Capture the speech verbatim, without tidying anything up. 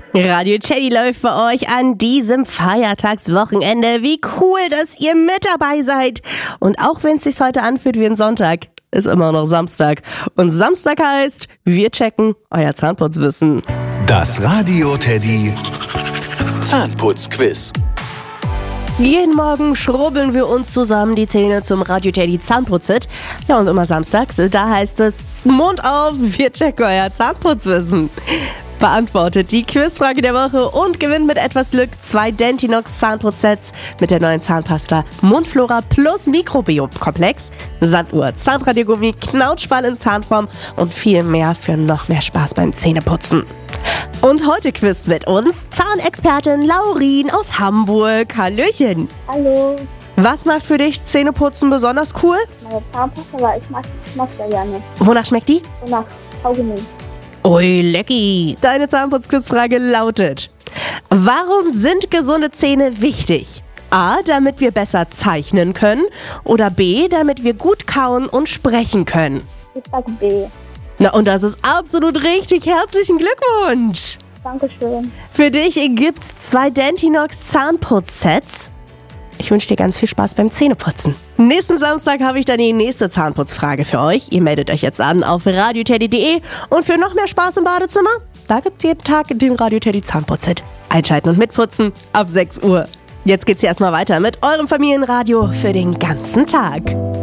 Radio Teddy läuft bei euch an diesem Feiertagswochenende. Wie cool, dass ihr mit dabei seid. Und auch wenn es sich heute anfühlt wie ein Sonntag, ist immer noch Samstag. Und Samstag heißt, wir checken euer Zahnputzwissen. Das Radio Teddy Zahnputzquiz. Jeden Morgen schrubbeln wir uns zusammen die Zähne zum Radio Teddy Zahnputzit. Ja, und immer samstags, da heißt es Mond auf, wir checken euer Zahnputzwissen. Beantwortet die Quizfrage der Woche und gewinnt mit etwas Glück zwei Dentinox Zahnputzsets mit der neuen Zahnpasta Mundflora plus Mikrobiom-Komplex, Sanduhr, Zahnradiergummi, Knautschball in Zahnform und viel mehr für noch mehr Spaß beim Zähneputzen. Und heute quizt mit uns Zahnexpertin Laurin aus Hamburg. Hallöchen. Hallo. Was macht für dich Zähneputzen besonders cool? Meine Zahnpasta, weil ich mag, ich mag sehr gerne. Wonach schmeckt die? Und nach Kaugummi. Ui, lecki. Deine Zahnputzquizfrage lautet: Warum sind gesunde Zähne wichtig? A, damit wir besser zeichnen können oder B, damit wir gut kauen und sprechen können? Ich sage B. Na, und das ist absolut richtig. Herzlichen Glückwunsch. Dankeschön. Für dich gibt's zwei Dentinox Zahnputzsets. Ich wünsche dir ganz viel Spaß beim Zähneputzen. Nächsten Samstag habe ich dann die nächste Zahnputzfrage für euch. Ihr meldet euch jetzt an auf radio teddy punkt de. Und für noch mehr Spaß im Badezimmer, da gibt's jeden Tag den Radio Teddy Zahnputzhit. Einschalten und mitputzen ab sechs Uhr. Jetzt geht's hier erstmal weiter mit eurem Familienradio für den ganzen Tag.